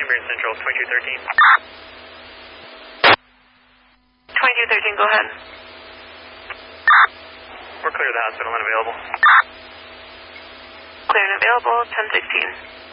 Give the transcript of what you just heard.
Ambulance Central, 2213. 2213, go ahead. We're clear of the hospital, unavailable. Clear and available, 1016.